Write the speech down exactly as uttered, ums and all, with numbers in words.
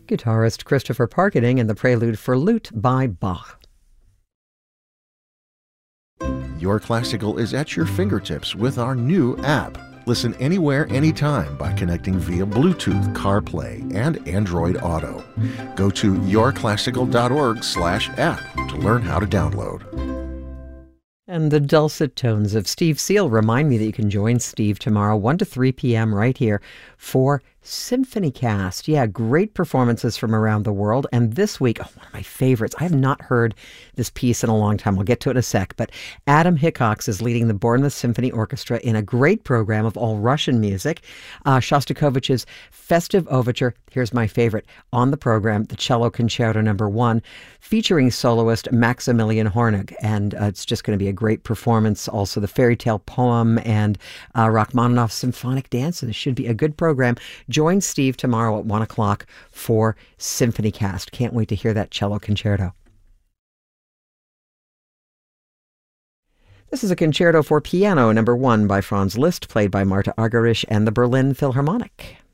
Guitarist Christopher Parkening and the Prelude for Lute by Bach. Your Classical is at your fingertips with our new app. Listen anywhere, anytime by connecting via Bluetooth, CarPlay, and Android Auto. Go to yourclassical.org slash app to learn how to download. And the dulcet tones of Steve Seal remind me that you can join Steve tomorrow, one to three p.m. right here for Symphony Cast. Yeah, great performances from around the world. And this week, oh, one of my favorites. I have not heard this piece in a long time. I'll get to it in a sec. But Adam Hickox is leading the Bournemouth Symphony Orchestra in a great program of all Russian music. Uh, Shostakovich's Festive Overture. Here's my favorite on the program, the Cello Concerto Number One, featuring soloist Maximilian Hornig. And uh, it's just going to be a great performance. Also, the Fairy Tale Poem and uh, Rachmaninoff's Symphonic Dance. This should be a good program. Join Steve tomorrow at one o'clock for Symphony Cast. Can't wait to hear that cello concerto. This is a concerto for piano number one by Franz Liszt, played by Marta Argerich and the Berlin Philharmonic.